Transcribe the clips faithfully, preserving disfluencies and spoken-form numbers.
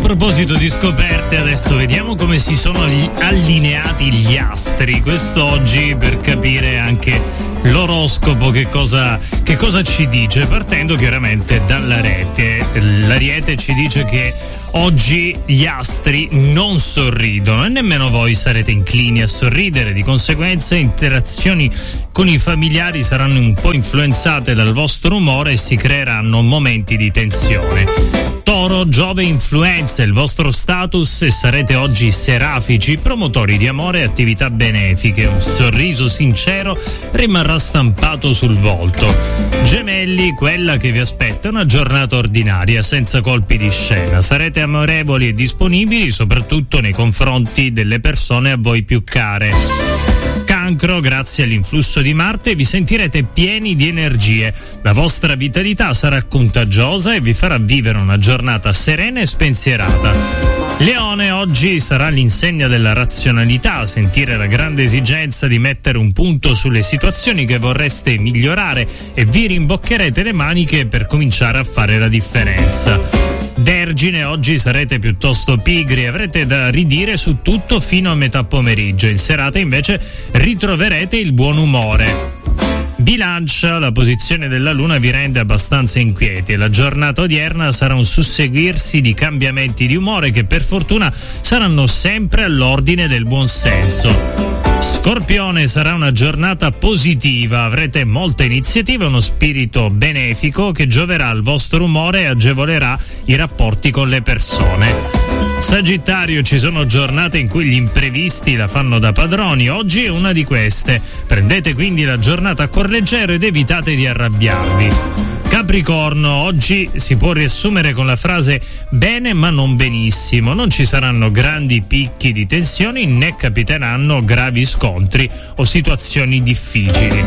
proposito di scoperte, adesso vediamo come si sono allineati gli astri quest'oggi per capire anche l'oroscopo che cosa, che cosa ci dice, partendo chiaramente dall'Ariete. L'Ariete ci dice che oggi gli astri non sorridono e nemmeno voi sarete inclini a sorridere, di conseguenza interazioni con i familiari saranno un po' influenzate dal vostro umore e si creeranno momenti di tensione. Toro, Giove influenza il vostro status e sarete oggi serafici, promotori di amore e attività benefiche. Un sorriso sincero rimarrà stampato sul volto. Gemelli, quella che vi aspetta è una giornata ordinaria, senza colpi di scena. Sarete amorevoli e disponibili, soprattutto nei confronti delle persone a voi più care. Cancro, grazie all'influsso di Marte vi sentirete pieni di energie. La vostra vitalità sarà contagiosa e vi farà vivere una giornata serena e spensierata. Leone, oggi sarà l'insegna della razionalità, sentire la grande esigenza di mettere un punto sulle situazioni che vorreste migliorare e vi rimboccherete le maniche per cominciare a fare la differenza. Vergine, oggi sarete piuttosto pigri e avrete da ridire su tutto fino a metà pomeriggio. In serata invece ritroverete il buon umore. Bilancia, la posizione della Luna vi rende abbastanza inquieti e la giornata odierna sarà un susseguirsi di cambiamenti di umore che per fortuna saranno sempre all'ordine del buon senso. Scorpione, sarà una giornata positiva, avrete molta iniziativa e uno spirito benefico che gioverà al vostro umore e agevolerà i rapporti con le persone. Sagittario, ci sono giornate in cui gli imprevisti la fanno da padroni, oggi è una di queste. Prendete quindi la giornata a cuor leggero ed evitate di arrabbiarvi. Capricorno, oggi si può riassumere con la frase bene ma non benissimo, non ci saranno grandi picchi di tensioni né capiteranno gravi scontri o situazioni difficili.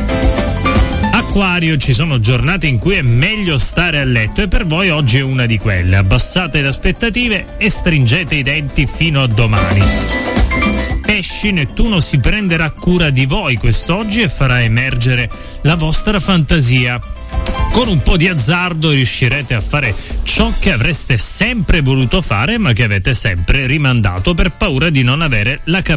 Acquario, ci sono giornate in cui è meglio stare a letto e per voi oggi è una di quelle. Abbassate le aspettative e stringete i denti fino a domani. Pesci, Nettuno si prenderà cura di voi quest'oggi e farà emergere la vostra fantasia. Con un po' di azzardo riuscirete a fare ciò che avreste sempre voluto fare ma che avete sempre rimandato per paura di non avere la capacità